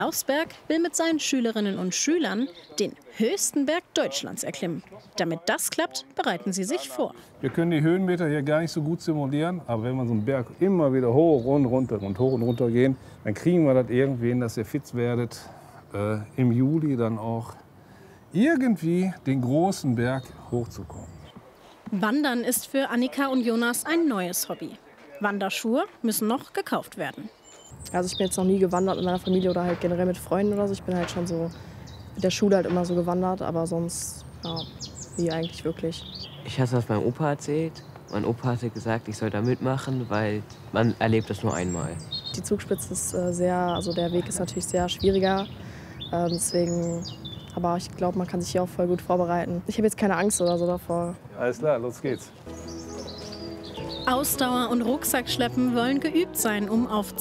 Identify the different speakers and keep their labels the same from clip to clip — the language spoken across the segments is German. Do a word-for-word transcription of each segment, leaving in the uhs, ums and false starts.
Speaker 1: Lausberg will mit seinen Schülerinnen und Schülern den höchsten Berg Deutschlands erklimmen. Damit das klappt, bereiten sie sich vor.
Speaker 2: Wir können die Höhenmeter hier gar nicht so gut simulieren, aber wenn wir so einen Berg immer wieder hoch und runter und hoch und runter gehen, dann kriegen wir das irgendwie hin, dass ihr fit werdet, äh, im Juli dann auch irgendwie den großen Berg hochzukommen.
Speaker 1: Wandern ist für Annika und Jonas ein neues Hobby. Wanderschuhe müssen noch gekauft werden.
Speaker 3: Also ich bin jetzt noch nie gewandert mit meiner Familie oder halt generell mit Freunden oder so. Ich bin halt schon so mit der Schule halt immer so gewandert, aber sonst, ja, nie eigentlich wirklich.
Speaker 4: Ich hatte das meinem Opa erzählt. Mein Opa hatte gesagt, ich soll da mitmachen, weil man erlebt das nur einmal.
Speaker 3: Die Zugspitze ist äh, sehr, also der Weg ist natürlich sehr schwieriger, äh, deswegen, aber ich glaube, man kann sich hier auch voll gut vorbereiten. Ich habe jetzt keine Angst oder so davor.
Speaker 2: Alles klar, los geht's.
Speaker 1: Ausdauer und Rucksackschleppen wollen geübt sein, um auf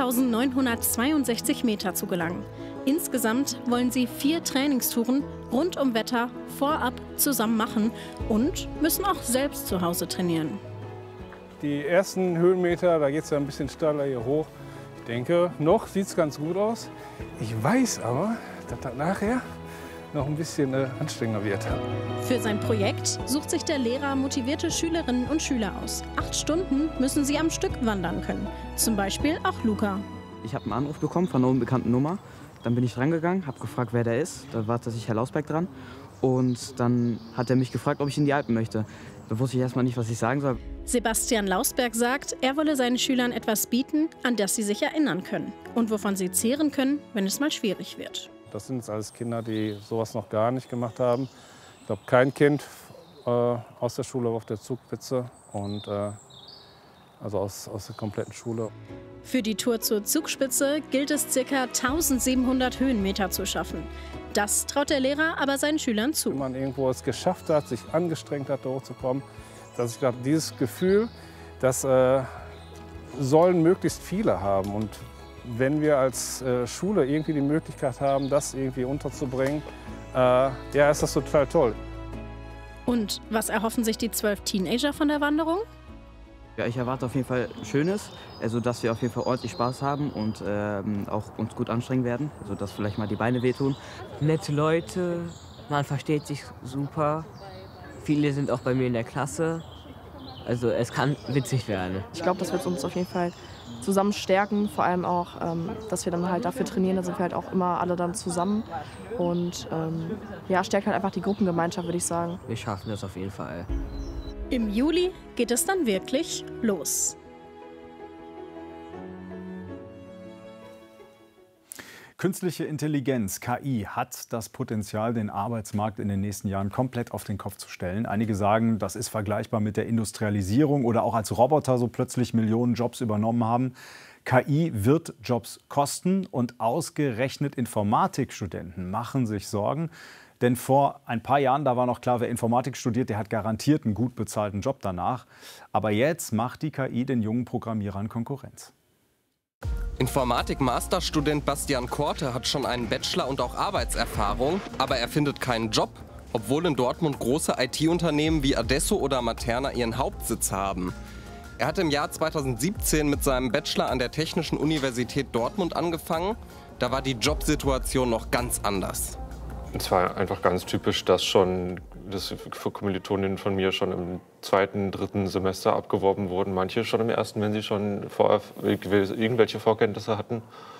Speaker 1: zweitausendneunhundertzweiundsechzig Meter zu gelangen. Insgesamt wollen sie vier Trainingstouren rund um Wetter vorab zusammen machen und müssen auch selbst zu Hause trainieren.
Speaker 2: Die ersten Höhenmeter, da geht es ja ein bisschen steiler hier hoch. Ich denke, noch sieht es ganz gut aus. Ich weiß aber, dass das nachher noch ein bisschen äh, anstrengender wird.
Speaker 1: Für sein Projekt sucht sich der Lehrer motivierte Schülerinnen und Schüler aus. Acht Stunden müssen sie am Stück wandern können. Zum Beispiel auch Luca.
Speaker 5: Ich habe einen Anruf bekommen von einer unbekannten Nummer. Dann bin ich drangegangen, habe gefragt, wer der ist. Da war tatsächlich Herr Lausberg dran. Und dann hat er mich gefragt, ob ich in die Alpen möchte. Da wusste ich erstmal nicht, was ich sagen soll.
Speaker 1: Sebastian Lausberg sagt, er wolle seinen Schülern etwas bieten, an das sie sich erinnern können und wovon sie zehren können, wenn es mal schwierig wird.
Speaker 2: Das sind jetzt alles Kinder, die sowas noch gar nicht gemacht haben. Ich glaube, kein Kind äh, aus der Schule war auf der Zugspitze und äh, also aus, aus der kompletten Schule.
Speaker 1: Für die Tour zur Zugspitze gilt es, ca. tausendsiebenhundert Höhenmeter zu schaffen. Das traut der Lehrer aber seinen Schülern zu.
Speaker 2: Wenn man irgendwo es geschafft hat, sich angestrengt hat, da hochzukommen, dass ich glaube, dieses Gefühl, das äh, sollen möglichst viele haben. Und wenn wir als äh, Schule irgendwie die Möglichkeit haben, das irgendwie unterzubringen, äh, ja, ist das total toll.
Speaker 1: Und was erhoffen sich die zwölf Teenager von der Wanderung?
Speaker 5: Ja, ich erwarte auf jeden Fall Schönes, also dass wir auf jeden Fall ordentlich Spaß haben und ähm, auch uns gut anstrengen werden, also dass vielleicht mal die Beine wehtun.
Speaker 4: Nette Leute, man versteht sich super. Viele sind auch bei mir in der Klasse. Also es kann witzig werden.
Speaker 3: Ich glaube, das wird uns auf jeden Fall zusammen stärken, vor allem auch, ähm, dass wir dann halt dafür trainieren, da sind wir halt auch immer alle dann zusammen und ähm, ja, stärkt halt einfach die Gruppengemeinschaft, würde ich sagen.
Speaker 4: Wir schaffen das auf jeden Fall.
Speaker 1: Im Juli geht es dann wirklich los.
Speaker 6: Künstliche Intelligenz, K I, hat das Potenzial, den Arbeitsmarkt in den nächsten Jahren komplett auf den Kopf zu stellen. Einige sagen, das ist vergleichbar mit der Industrialisierung oder auch als Roboter so plötzlich Millionen Jobs übernommen haben. K I wird Jobs kosten und ausgerechnet Informatikstudenten machen sich Sorgen. Denn vor ein paar Jahren, da war noch klar, wer Informatik studiert, der hat garantiert einen gut bezahlten Job danach. Aber jetzt macht die K I den jungen Programmierern Konkurrenz.
Speaker 7: Informatik-Masterstudent Bastian Korte hat schon einen Bachelor und auch Arbeitserfahrung, aber er findet keinen Job, obwohl in Dortmund große I T-Unternehmen wie Adesso oder Materna ihren Hauptsitz haben. Er hat im Jahr zweitausendsiebzehn mit seinem Bachelor an der Technischen Universität Dortmund angefangen. Da war die Jobsituation noch ganz anders.
Speaker 8: Es war einfach ganz typisch, dass schon das für Kommilitoninnen von mir schon im zweiten, dritten Semester abgeworben wurden. Manche schon im ersten, wenn sie schon vor, irgendwelche Vorkenntnisse hatten.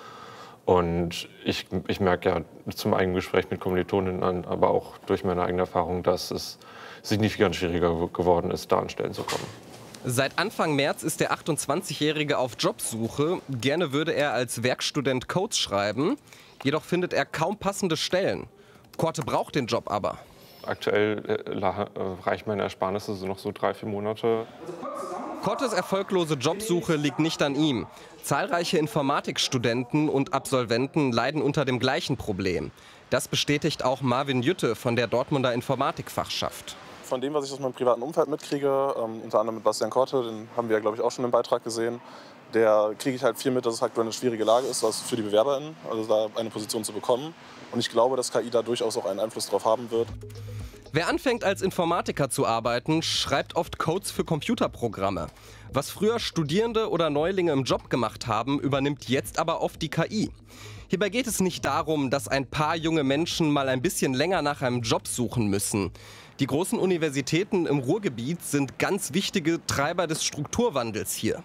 Speaker 8: Und ich, ich merke ja zum eigenen Gespräch mit Kommilitoninnen an, aber auch durch meine eigene Erfahrung, dass es signifikant schwieriger geworden ist, da an Stellen zu kommen.
Speaker 7: Seit Anfang März ist der achtundzwanzigjährige auf Jobsuche. Gerne würde er als Werkstudent Codes schreiben, jedoch findet er kaum passende Stellen. Korte braucht den Job aber.
Speaker 8: Aktuell äh, reichen meine Ersparnisse so noch so drei, vier Monate.
Speaker 7: Kortes erfolglose Jobsuche liegt nicht an ihm. Zahlreiche Informatikstudenten und Absolventen leiden unter dem gleichen Problem. Das bestätigt auch Marvin Jütte von der Dortmunder Informatikfachschaft.
Speaker 9: Von dem, was ich aus meinem privaten Umfeld mitkriege, ähm, unter anderem mit Bastian Korte, den haben wir ja, glaube ich, auch schon im Beitrag gesehen, der kriege ich halt viel mit, dass es aktuell eine schwierige Lage ist, was für die BewerberInnen, also da eine Position zu bekommen. Und ich glaube, dass K I da durchaus auch einen Einfluss drauf haben wird.
Speaker 7: Wer anfängt als Informatiker zu arbeiten, schreibt oft Codes für Computerprogramme. Was früher Studierende oder Neulinge im Job gemacht haben, übernimmt jetzt aber oft die K I. Hierbei geht es nicht darum, dass ein paar junge Menschen mal ein bisschen länger nach einem Job suchen müssen. Die großen Universitäten im Ruhrgebiet sind ganz wichtige Treiber des Strukturwandels hier.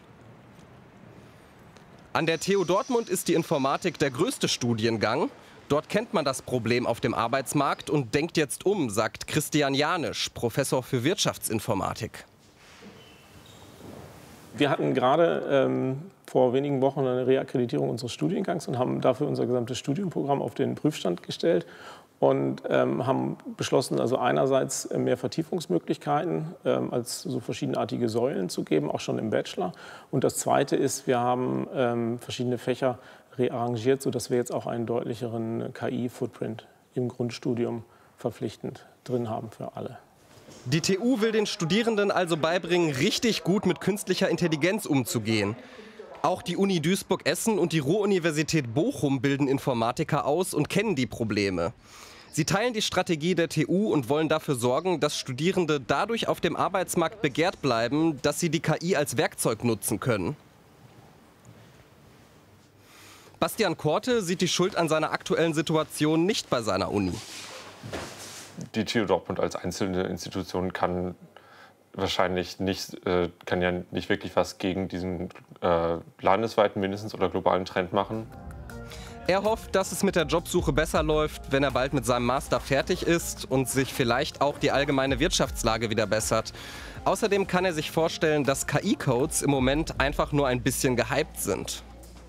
Speaker 7: An der T U Dortmund ist die Informatik der größte Studiengang. Dort kennt man das Problem auf dem Arbeitsmarkt und denkt jetzt um, sagt Christian Janisch, Professor für Wirtschaftsinformatik.
Speaker 10: Wir hatten gerade ähm, vor wenigen Wochen eine Reakkreditierung unseres Studiengangs und haben dafür unser gesamtes Studienprogramm auf den Prüfstand gestellt und ähm, haben beschlossen, also einerseits mehr Vertiefungsmöglichkeiten ähm, als so verschiedenartige Säulen zu geben, auch schon im Bachelor. Und das Zweite ist, wir haben ähm, verschiedene Fächer rearrangiert, sodass wir jetzt auch einen deutlicheren K I-Footprint im Grundstudium verpflichtend drin haben für alle.
Speaker 7: Die T U will den Studierenden also beibringen, richtig gut mit künstlicher Intelligenz umzugehen. Auch die Uni Duisburg-Essen und die Ruhr-Universität Bochum bilden Informatiker aus und kennen die Probleme. Sie teilen die Strategie der T U und wollen dafür sorgen, dass Studierende dadurch auf dem Arbeitsmarkt begehrt bleiben, dass sie die K I als Werkzeug nutzen können. Bastian Korte sieht die Schuld an seiner aktuellen Situation nicht bei seiner Uni.
Speaker 8: Die T U Dortmund als einzelne Institution kann wahrscheinlich nicht, äh, kann ja nicht wirklich was gegen diesen äh, landesweiten mindestens oder globalen Trend machen.
Speaker 7: Er hofft, dass es mit der Jobsuche besser läuft, wenn er bald mit seinem Master fertig ist und sich vielleicht auch die allgemeine Wirtschaftslage wieder bessert. Außerdem kann er sich vorstellen, dass K I-Codes im Moment einfach nur ein bisschen gehypt sind.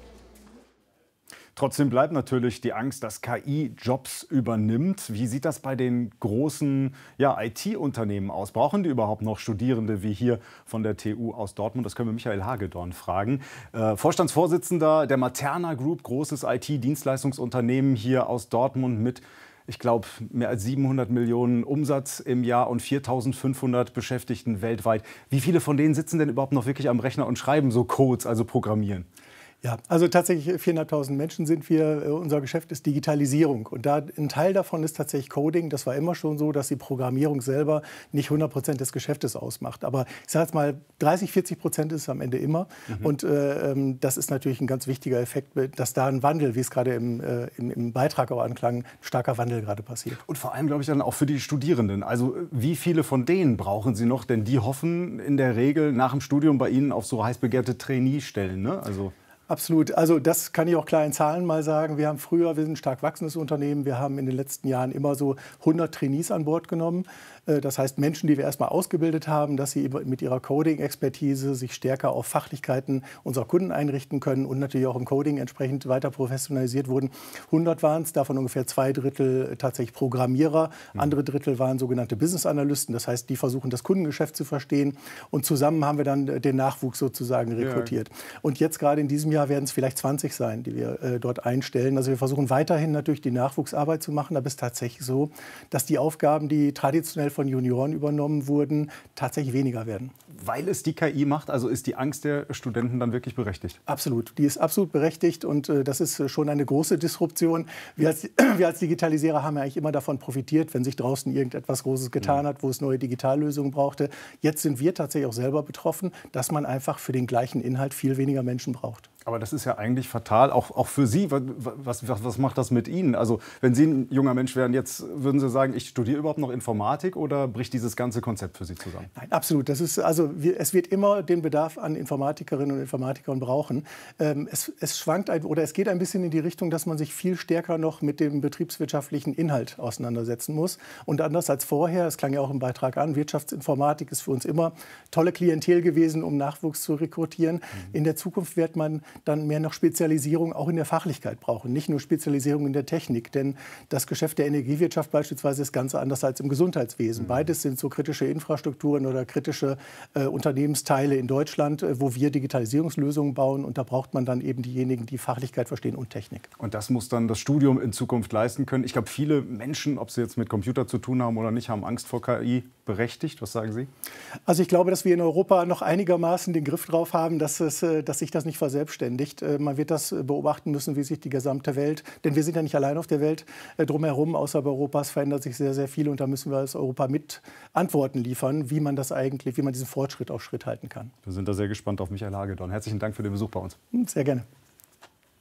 Speaker 6: Trotzdem bleibt natürlich die Angst, dass K I Jobs übernimmt. Wie sieht das bei den großen ja, I T-Unternehmen aus? Brauchen die überhaupt noch Studierende wie hier von der T U aus Dortmund? Das können wir Michael Hagedorn fragen. Äh, Vorstandsvorsitzender der Materna Group, großes I T-Dienstleistungsunternehmen hier aus Dortmund mit, ich glaube, mehr als siebenhundert Millionen Umsatz im Jahr und viertausendfünfhundert Beschäftigten weltweit. Wie viele von denen sitzen denn überhaupt noch wirklich am Rechner und schreiben so Codes, also programmieren?
Speaker 11: Ja, also tatsächlich vierhunderttausend Menschen sind wir. Unser Geschäft ist Digitalisierung. Und da ein Teil davon ist tatsächlich Coding. Das war immer schon so, dass die Programmierung selber nicht hundert Prozent des Geschäftes ausmacht. Aber ich sage jetzt mal, dreißig, vierzig Prozent ist es am Ende immer. Mhm. Und äh, das ist natürlich ein ganz wichtiger Effekt, dass da ein Wandel, wie es gerade im, äh, im, im Beitrag auch anklang, ein starker Wandel gerade passiert.
Speaker 6: Und vor allem, glaube ich, dann auch für die Studierenden. Also wie viele von denen brauchen Sie noch? Denn die hoffen in der Regel nach dem Studium bei Ihnen auf so heiß begehrte Trainee-Stellen, ne? Also
Speaker 11: Absolut. Also das kann ich auch klar in Zahlen mal sagen. Wir haben früher, wir sind ein stark wachsendes Unternehmen, wir haben in den letzten Jahren immer so hundert Trainees an Bord genommen. Das heißt Menschen, die wir erstmal ausgebildet haben, dass sie mit ihrer Coding-Expertise sich stärker auf Fachlichkeiten unserer Kunden einrichten können und natürlich auch im Coding entsprechend weiter professionalisiert wurden. hundert waren es, davon ungefähr zwei Drittel tatsächlich Programmierer, andere Drittel waren sogenannte Business-Analysten. Das heißt, die versuchen das Kundengeschäft zu verstehen und zusammen haben wir dann den Nachwuchs sozusagen rekrutiert. Ja. Und jetzt gerade in diesem Jahr werden es vielleicht zwanzig sein, die wir äh, dort einstellen. Also wir versuchen weiterhin natürlich die Nachwuchsarbeit zu machen. Aber es ist tatsächlich so, dass die Aufgaben, die traditionell von Junioren übernommen wurden, tatsächlich weniger werden.
Speaker 6: Weil es die K I macht, also ist die Angst der Studenten dann wirklich berechtigt?
Speaker 11: Absolut, die ist absolut berechtigt und äh, das ist schon eine große Disruption. Wir als, wir als Digitalisierer haben ja eigentlich immer davon profitiert, wenn sich draußen irgendetwas Großes getan hat, wo es neue Digitallösungen brauchte. Jetzt sind wir tatsächlich auch selber betroffen, dass man einfach für den gleichen Inhalt viel weniger Menschen braucht.
Speaker 6: Aber das ist ja eigentlich fatal, auch, auch für Sie. Was, was, was macht das mit Ihnen? Also wenn Sie ein junger Mensch wären, jetzt würden Sie sagen, ich studiere überhaupt noch Informatik oder bricht dieses ganze Konzept für Sie zusammen?
Speaker 11: Nein, absolut. Das ist, also, wir, es wird immer den Bedarf an Informatikerinnen und Informatikern brauchen. Ähm, es, es schwankt ein, oder es geht ein bisschen in die Richtung, dass man sich viel stärker noch mit dem betriebswirtschaftlichen Inhalt auseinandersetzen muss. Und anders als vorher, das klang ja auch im Beitrag an, Wirtschaftsinformatik ist für uns immer tolle Klientel gewesen, um Nachwuchs zu rekrutieren. Mhm. In der Zukunft wird man dann mehr noch Spezialisierung auch in der Fachlichkeit brauchen, nicht nur Spezialisierung in der Technik. Denn das Geschäft der Energiewirtschaft beispielsweise ist ganz anders als im Gesundheitswesen. Mhm. Beides sind so kritische Infrastrukturen oder kritische äh, Unternehmensteile in Deutschland, äh, wo wir Digitalisierungslösungen bauen. Und da braucht man dann eben diejenigen, die Fachlichkeit verstehen und Technik.
Speaker 6: Und das muss dann das Studium in Zukunft leisten können. Ich glaube, viele Menschen, ob sie jetzt mit Computer zu tun haben oder nicht, haben Angst vor K I. Berechtigt? Was sagen Sie?
Speaker 11: Also ich glaube, dass wir in Europa noch einigermaßen den Griff drauf haben, dass, es, dass sich das nicht verselbstständigt. Man wird das beobachten müssen, wie sich die gesamte Welt, denn wir sind ja nicht allein auf der Welt, drumherum außerhalb Europas verändert sich sehr, sehr viel. Und da müssen wir als Europa mit Antworten liefern, wie man das eigentlich, wie man diesen Fortschritt auf Schritt halten kann.
Speaker 6: Wir sind da sehr gespannt auf Michael Hagedorn. Herzlichen Dank für den Besuch bei uns.
Speaker 11: Sehr gerne.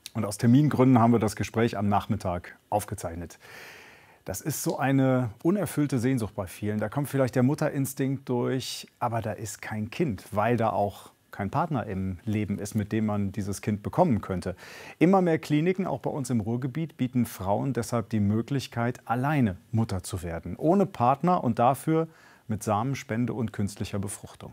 Speaker 6: Und aus Termingründen haben wir das Gespräch am Nachmittag aufgezeichnet. Das ist so eine unerfüllte Sehnsucht bei vielen. Da kommt vielleicht der Mutterinstinkt durch, aber da ist kein Kind, weil da auch kein Partner im Leben ist, mit dem man dieses Kind bekommen könnte. Immer mehr Kliniken, auch bei uns im Ruhrgebiet, bieten Frauen deshalb die Möglichkeit, alleine Mutter zu werden. Ohne Partner und dafür mit Samenspende und künstlicher Befruchtung.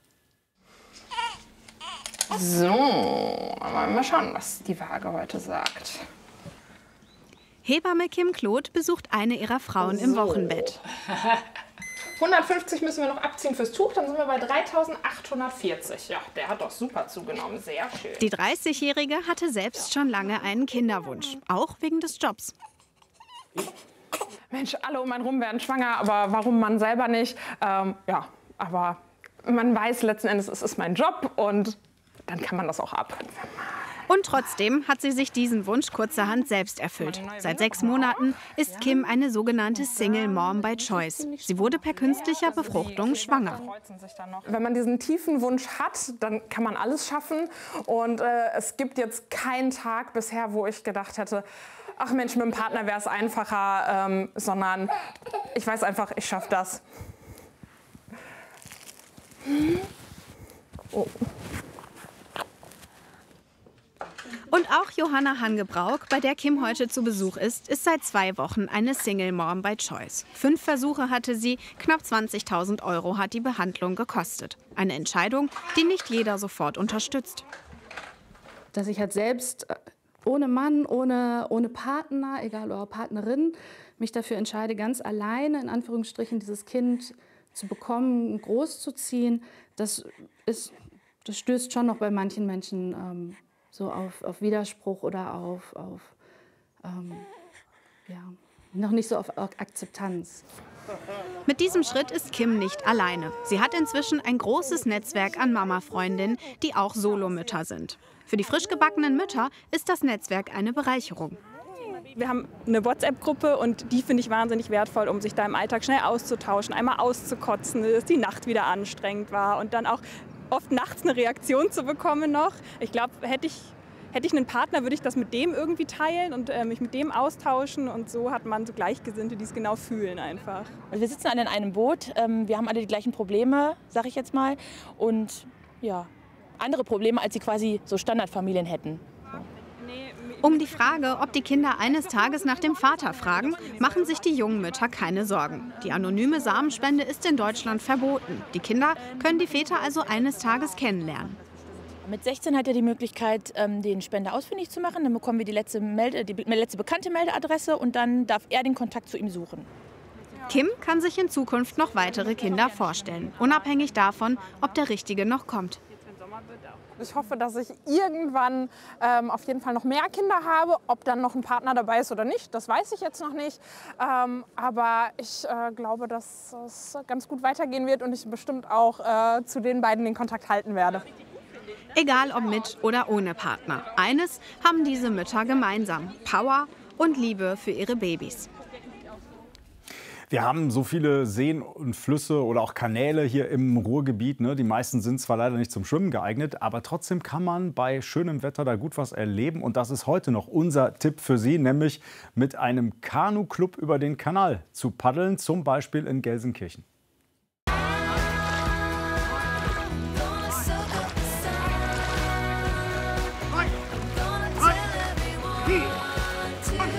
Speaker 12: So, mal schauen, was die Waage heute sagt.
Speaker 13: Hebamme Kim Kloth besucht eine ihrer Frauen im
Speaker 12: So.
Speaker 13: Wochenbett.
Speaker 12: hundertfünfzig müssen wir noch abziehen fürs Tuch, dann sind wir bei dreitausendachthundertvierzig. Ja, der hat doch super zugenommen, sehr schön.
Speaker 13: Die dreißigjährige hatte selbst schon lange einen Kinderwunsch, auch wegen des Jobs.
Speaker 12: Mensch, alle um einen rum werden schwanger, aber warum man selber nicht? Ähm, ja, aber man weiß letzten Endes, es ist mein Job und dann kann man das auch ab.
Speaker 13: Und trotzdem hat sie sich diesen Wunsch kurzerhand selbst erfüllt. Seit sechs Monaten ist Kim eine sogenannte Single Mom by Choice. Sie wurde per künstlicher Befruchtung schwanger.
Speaker 12: Wenn man diesen tiefen Wunsch hat, dann kann man alles schaffen. Und äh, es gibt jetzt keinen Tag bisher, wo ich gedacht hätte, ach Mensch, mit dem Partner wäre es einfacher, ähm, sondern ich weiß einfach, ich schaffe das. Oh.
Speaker 13: Und auch Johanna Hangebrauch, bei der Kim heute zu Besuch ist, ist seit zwei Wochen eine Single Mom by Choice. Fünf Versuche hatte sie, knapp zwanzigtausend Euro hat die Behandlung gekostet. Eine Entscheidung, die nicht jeder sofort unterstützt.
Speaker 14: Dass ich halt selbst ohne Mann, ohne, ohne Partner, egal oder Partnerin, mich dafür entscheide, ganz alleine, in Anführungsstrichen, dieses Kind zu bekommen, großzuziehen, das, ist, das stößt schon noch bei manchen Menschen ähm, so auf, auf Widerspruch oder auf, auf ähm, ja, noch nicht so auf Akzeptanz.
Speaker 13: Mit diesem Schritt ist Kim nicht alleine. Sie hat inzwischen ein großes Netzwerk an Mama-Freundinnen, die auch Solomütter sind. Für die frisch gebackenen Mütter ist das Netzwerk eine Bereicherung.
Speaker 15: Wir haben eine WhatsApp-Gruppe und die finde ich wahnsinnig wertvoll, um sich da im Alltag schnell auszutauschen, einmal auszukotzen, dass die Nacht wieder anstrengend war und dann auch oft nachts eine Reaktion zu bekommen noch. Ich glaube, hätte ich, hätte ich einen Partner, würde ich das mit dem irgendwie teilen und äh, mich mit dem austauschen. Und so hat man so Gleichgesinnte, die es genau fühlen einfach.
Speaker 16: Wir sitzen alle in einem Boot. Ähm, wir haben alle die gleichen Probleme, sag ich jetzt mal. Und ja, andere Probleme, als sie quasi so Standardfamilien hätten.
Speaker 13: Um die Frage, ob die Kinder eines Tages nach dem Vater fragen, machen sich die jungen Mütter keine Sorgen. Die anonyme Samenspende ist in Deutschland verboten. Die Kinder können die Väter also eines Tages kennenlernen.
Speaker 16: Mit sechzehn hat er die Möglichkeit, den Spender ausfindig zu machen. Dann bekommen wir die letzte, Melde, die letzte bekannte Meldeadresse und dann darf er den Kontakt zu ihm suchen.
Speaker 13: Kim kann sich in Zukunft noch weitere Kinder vorstellen, unabhängig davon, ob der Richtige noch kommt.
Speaker 12: Ich hoffe, dass ich irgendwann ähm, auf jeden Fall noch mehr Kinder habe. Ob dann noch ein Partner dabei ist oder nicht, das weiß ich jetzt noch nicht. Ähm, aber ich äh, glaube, dass es ganz gut weitergehen wird und ich bestimmt auch äh, zu den beiden den Kontakt halten werde.
Speaker 13: Egal ob mit oder ohne Partner. Eines haben diese Mütter gemeinsam: Power und Liebe für ihre Babys.
Speaker 6: Wir haben so viele Seen und Flüsse oder auch Kanäle hier im Ruhrgebiet. Ne? Die meisten sind zwar leider nicht zum Schwimmen geeignet, aber trotzdem kann man bei schönem Wetter da gut was erleben. Und das ist heute noch unser Tipp für Sie, nämlich mit einem Kanu-Club über den Kanal zu paddeln, zum Beispiel in Gelsenkirchen.